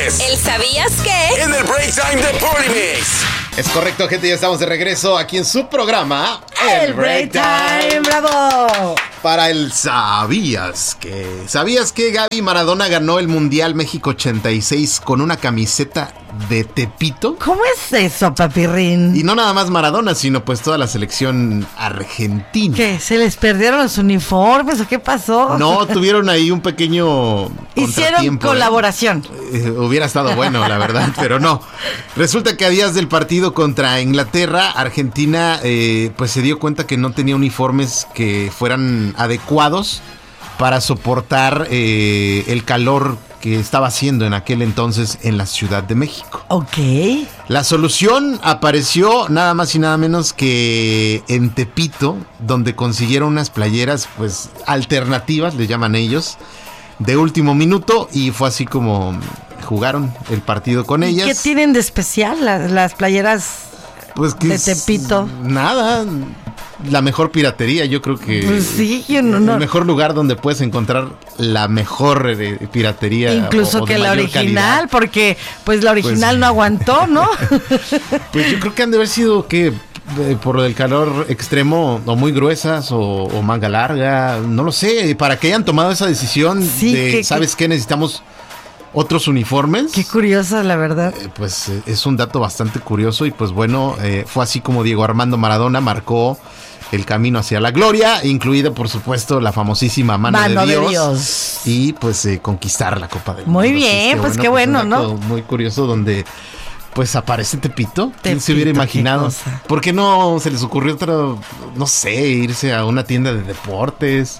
es ¿El sabías qué? en el Break Time de Party Mix. Es correcto, gente, ya estamos de regreso aquí en su programa El Break Time, bravo. Para el ¿Sabías qué? ¿Sabías que Gaby Maradona ganó el Mundial México 86 con una camiseta de Tepito? ¿Cómo es eso, papirrín? Y no nada más Maradona, sino pues toda la selección argentina. ¿Qué? ¿Se les perdieron los uniformes o qué pasó? No, tuvieron ahí un pequeño Hicieron contratiempo, colaboración. Hubiera estado bueno, la verdad, pero no. Resulta que a días del partido contra Inglaterra, Argentina pues se dio cuenta que no tenía uniformes que fueran adecuados para soportar el calor que estaba haciendo en aquel entonces en la Ciudad de México. Ok. La solución apareció nada más y nada menos que en Tepito, donde consiguieron unas playeras pues alternativas, le llaman ellos, de último minuto, y fue así como jugaron el partido con ellas. ¿Qué tienen de especial las playeras pues que de Tepito? Nada, la mejor piratería, yo creo que Pues sí, el mejor lugar donde puedes encontrar la mejor piratería. Incluso o de que la mayor original, calidad. porque pues la original no aguantó, ¿no? Pues yo creo que han de haber sido que por lo del calor extremo, o muy gruesas, o manga larga, no lo sé, para que hayan tomado esa decisión Sí, de, ¿sabes qué? Necesitamos otros uniformes. Qué curiosa, la verdad. Pues es un dato bastante curioso y pues bueno, fue así como Diego Armando Maradona marcó el camino hacia la gloria, incluida por supuesto la famosísima mano de Dios. Y pues conquistar la Copa del Mundo. Muy bien, pues qué bueno, un dato muy curioso donde pues aparece Tepito. ¿Quién se hubiera Tepito, imaginado? qué cosa. ¿Por qué no se les ocurrió otro, no sé, irse a una tienda de deportes?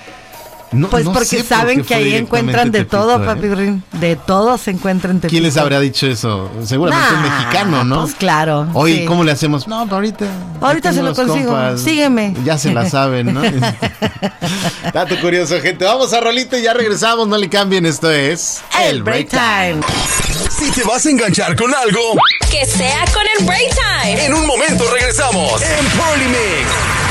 No, Pues no porque sé por saben qué que fue ahí encuentran de Tepito, todo, papirrín. De todo se encuentra en Tepito. ¿Quién les habrá dicho eso? Seguramente un mexicano, ¿no? Pues claro. Oye, sí. ¿cómo le hacemos? No, ahorita. Ahorita se lo consigo. Sígueme. Ya se la saben, ¿no? Dato curioso, gente. Vamos a rolito y ya regresamos. No le cambien. Esto es El Break Time. Si te vas a enganchar con algo, Que sea con el Break Time. en un momento regresamos en Party Mix.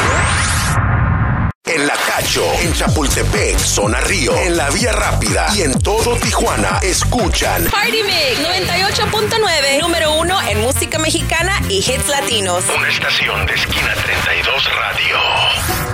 En La Cacho, en Chapultepec, Zona Río, en la Vía Rápida y en todo Tijuana, escuchan Party Mix 98.9, número 1 en música mexicana y hits latinos. una estación de Esquina 32 Radio.